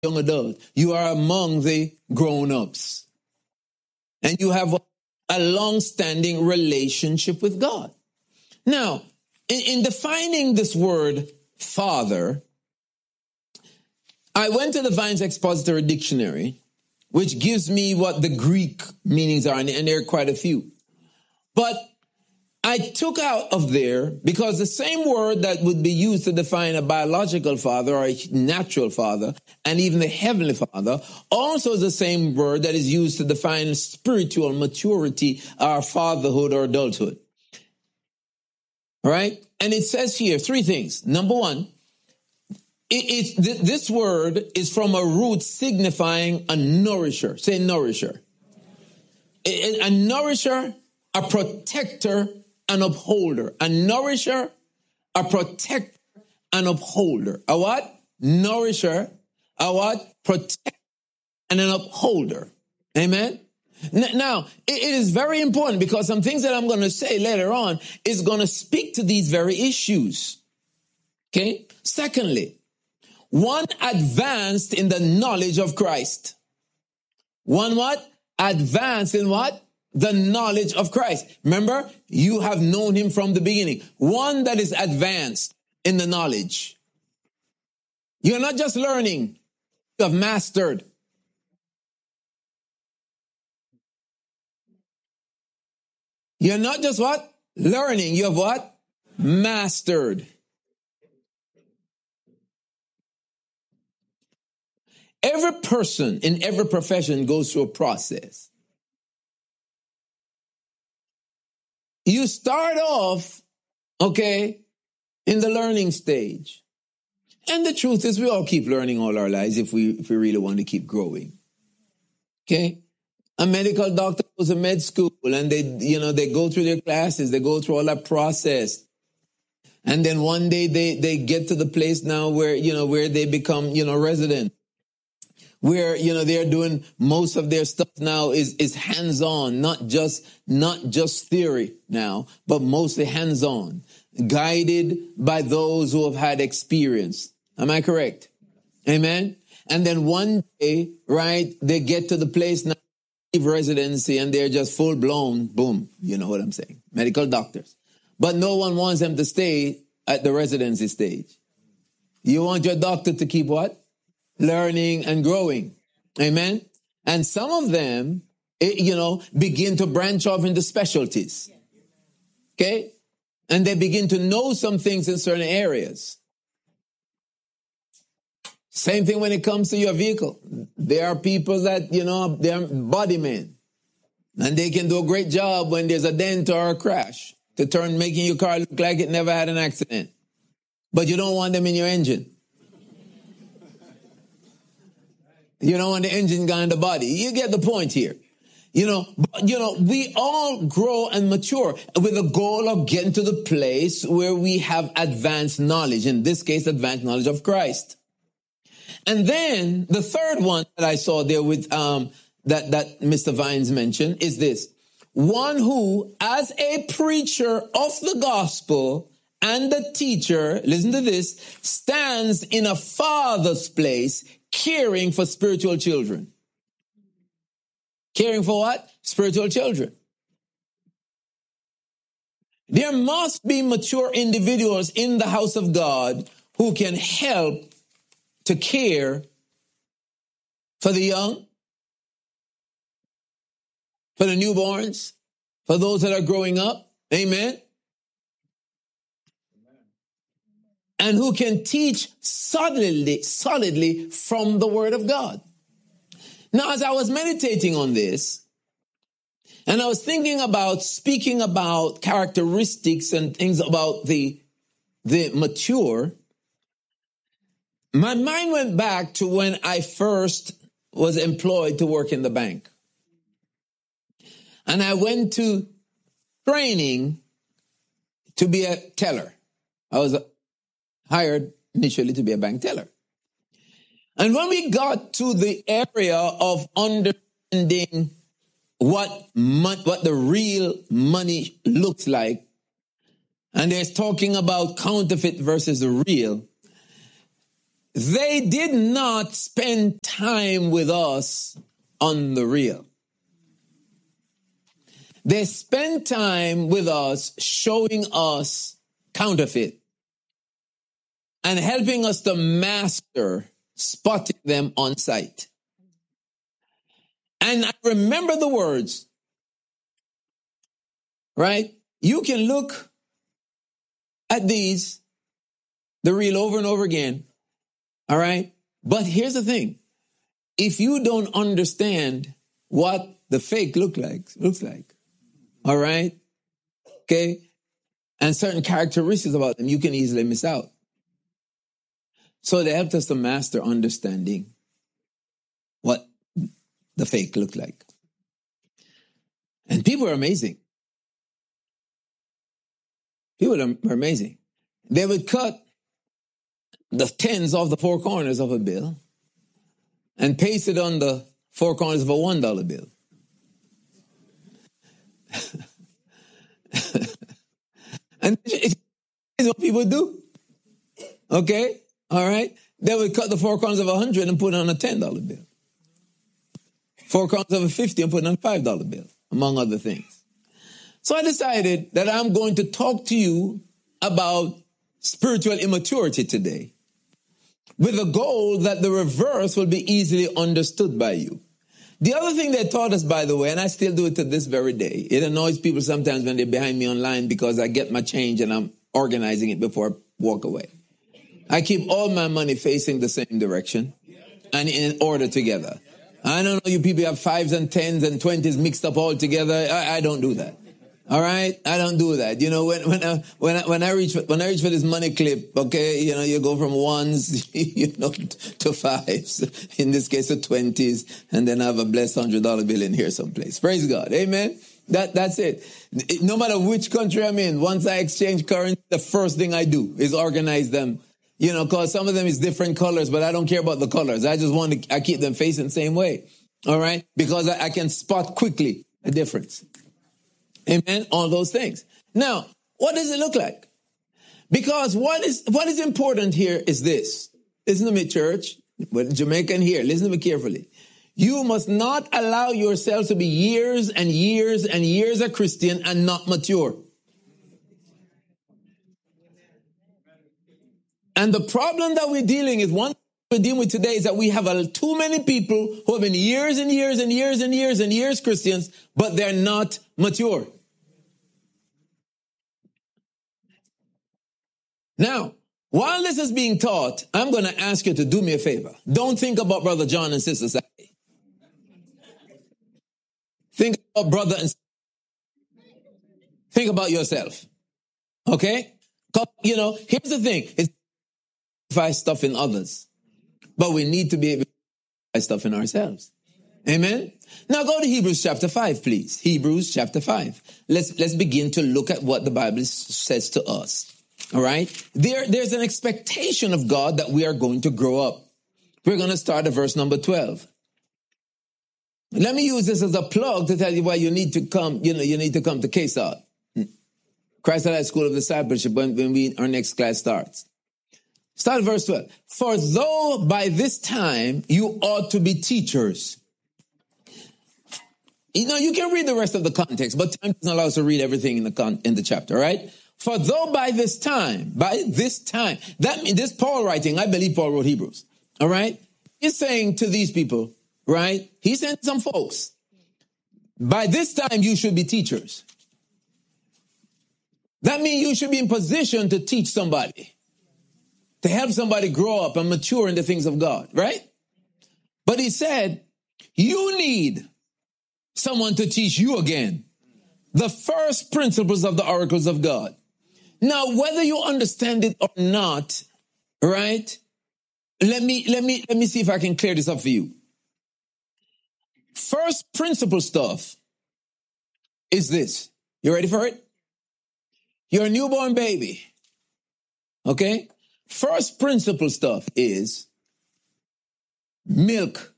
young adult. You are among the grown-ups. And you have a long-standing relationship with God. Now, in defining this word, father, I went to the Vine's Expository Dictionary, which gives me what the Greek meanings are, and there are quite a few. But I took out of there, because the same word that would be used to define a biological father or a natural father, and even the heavenly father, also is the same word that is used to define spiritual maturity or fatherhood or adulthood. All right? And it says here three things. Number one, this word is from a root signifying a nourisher. Say nourisher. A nourisher, a protector, an upholder. A nourisher, a protector, an upholder. A what? Nourisher, a what? Protector, and an upholder. Amen? Now, it is very important, because some things that I'm going to say later on is going to speak to these very issues. Okay? Secondly, one advanced in the knowledge of Christ. One what? Advanced in what? The knowledge of Christ. Remember, you have known him from the beginning. One that is advanced in the knowledge. You're not just learning, you have mastered. You're not just what? Learning, you have what? Mastered. Every person in every profession goes through a process. You start off, okay, in the learning stage. And the truth is, we all keep learning all our lives if we really want to keep growing. Okay? A medical doctor goes to med school, and they go through their classes, they go through all that process. And then one day they get to the place now where they become, resident. Where, they're doing most of their stuff now is hands-on, not just theory now, but mostly hands-on, guided by those who have had experience. Am I correct? Amen? And then one day, right, they get to the place now, residency, and they're just full-blown, boom, you know what I'm saying, medical doctors. But no one wants them to stay at the residency stage. You want your doctor to keep what? Learning and growing. Amen. And some of them, begin to branch off into specialties. Okay. And they begin to know some things in certain areas. Same thing when it comes to your vehicle. There are people that, they're body men. And they can do a great job when there's a dent or a crash making your car look like it never had an accident. But you don't want them in your engine. You don't want the engine guy in the body. You get the point here. We all grow and mature with the goal of getting to the place where we have advanced knowledge. In this case, advanced knowledge of Christ. And then the third one that I saw there with that Mr. Vines mentioned is this. One who, as a preacher of the gospel and a teacher, listen to this, stands in a father's place, caring for spiritual children. Caring for what? Spiritual children. There must be mature individuals in the house of God who can help to care for the young, for the newborns, for those that are growing up. Amen. And who can teach solidly from the Word of God. Now, as I was meditating on this, and I was speaking about characteristics and things about the mature, my mind went back to when I first was employed to work in the bank. And I went to training to be a teller. I was hired initially to be a bank teller. And when we got to the area of understanding what the real money looks like, and there's talking about counterfeit versus the real, they did not spend time with us on the real. They spent time with us showing us counterfeit and helping us to master spotting them on sight. And I remember the words, right? You can look at the real over and over again, all right? But here's the thing. If you don't understand what the fake looks like, all right? Okay? And certain characteristics about them, you can easily miss out. So they helped us to master understanding what the fake looked like. And people are amazing. People are amazing. They would cut the tens off the four corners of a bill and paste it on the four corners of a $1 bill. And it's what people do. Okay? All right? They would cut the four corners of 100 and put it on a $10 bill. Four corners of a 50 and put it on a $5 bill, among other things. So I decided that I'm going to talk to you about spiritual immaturity today, with a goal that the reverse will be easily understood by you. The other thing they taught us, by the way, and I still do it to this very day, it annoys people sometimes when they're behind me online because I get my change and I'm organizing it before I walk away. I keep all my money facing the same direction and in order together. I don't know, you people have 5s and 10s and 20s mixed up all together. I don't do that. All right, I don't do that. You know, when I reach for this money clip, okay, you know, you go from 1s, you know, to 5s. In this case, to 20s, and then I have a blessed $100 bill in here someplace. Praise God, amen. That's it. No matter which country I'm in, once I exchange currency, the first thing I do is organize them. You know, because some of them is different colors, but I don't care about the colors. I keep them facing the same way. All right, because I can spot quickly the difference. Amen. All those things. Now, what does it look like? Because what is important here is this. Listen to me, church. But Jamaican here, listen to me carefully. You must not allow yourself to be years and years and years a Christian and not mature. And the problem that we're dealing with today is that we have too many people who have been years and years and years and years and years Christians, but they're not mature. Now, while this is being taught, I'm going to ask you to do me a favor. Don't think about Brother John and Sister Sally. Think about brother and think about yourself. Okay? You know, here's the thing. It's stuff in others. But we need to be able to find stuff in ourselves. Amen? Now go to Hebrews chapter 5, please. Hebrews chapter 5. Let's begin to look at what the Bible says to us. All right? There's an expectation of God that we are going to grow up. We're going to start at verse number 12. Let me use this as a plug to tell you why you need to come, you need to come to KSOT, Christ Alive School of Discipleship, when our next class starts. Start at verse 12. For though by this time you ought to be teachers. You know, you can read the rest of the context, but time doesn't allow us to read everything in the chapter, all right? For though by this time, that means this Paul writing, I believe Paul wrote Hebrews, all right? He's saying to these people, right? He's saying to some folks, by this time you should be teachers. That means you should be in position to teach somebody, to help somebody grow up and mature in the things of God, right? But he said, you need someone to teach you again the first principles of the oracles of God. Now, whether you understand it or not, right? Let me see if I can clear this up for you. First principle stuff is this. You ready for it? You're a newborn baby. Okay? First principle stuff is milk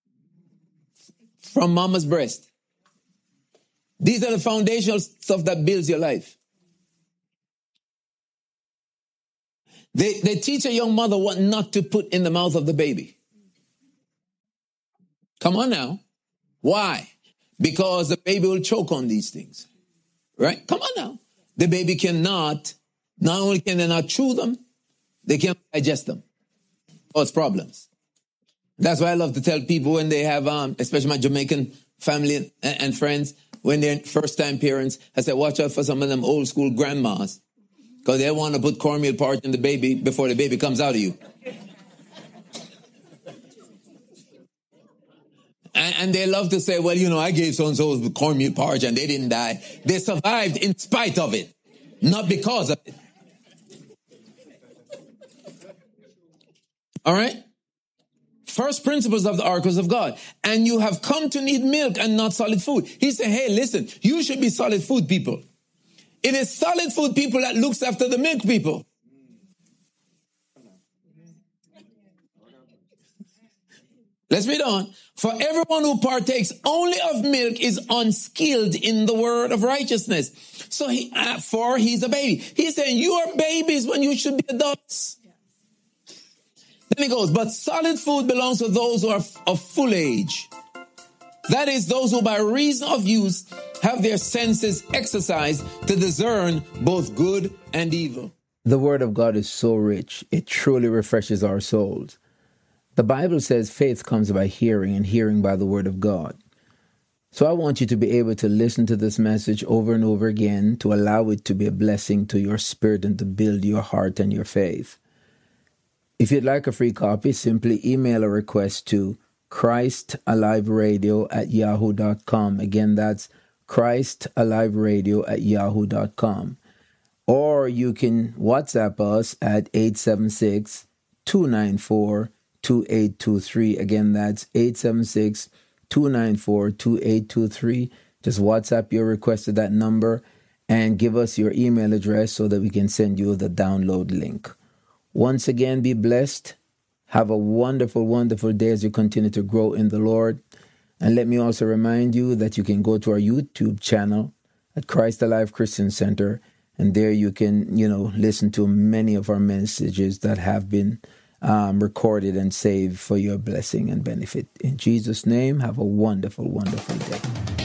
from mama's breast. These are the foundational stuff that builds your life. They teach a young mother what not to put in the mouth of the baby. Come on now. Why? Because the baby will choke on these things. Right? Come on now. The baby not only can they not chew them, they can't digest them. Cause problems. That's why I love to tell people when they have, especially my Jamaican family and friends, when they're first-time parents, I say, watch out for some of them old-school grandmas, because they want to put cornmeal porridge in the baby before the baby comes out of you. And they love to say, well, you know, I gave so-and-so cornmeal porridge and they didn't die. They survived in spite of it, not because of it. All right? First principles of the oracles of God. And you have come to need milk and not solid food. He said, hey, listen, you should be solid food people. It is solid food people that looks after the milk people. Let's read on. For everyone who partakes only of milk is unskilled in the word of righteousness. So he's a baby. He's saying you are babies when you should be adults. Then he goes, but solid food belongs to those who are of full age. That is, those who by reason of use have their senses exercised to discern both good and evil. The word of God is so rich. It truly refreshes our souls. The Bible says faith comes by hearing and hearing by the word of God. So I want you to be able to listen to this message over and over again to allow it to be a blessing to your spirit and to build your heart and your faith. If you'd like a free copy, simply email a request to ChristAliveRadio@yahoo.com. Again, that's ChristAliveRadio@yahoo.com. Or you can WhatsApp us at 876-294-2823. Again, that's 876-294-2823. Just WhatsApp your request to that number and give us your email address so that we can send you the download link. Once again, be blessed. Have a wonderful, wonderful day as you continue to grow in the Lord. And let me also remind you that you can go to our YouTube channel at Christ Alive Christian Center. And there you can, listen to many of our messages that have been recorded and saved for your blessing and benefit. In Jesus' name, have a wonderful, wonderful day.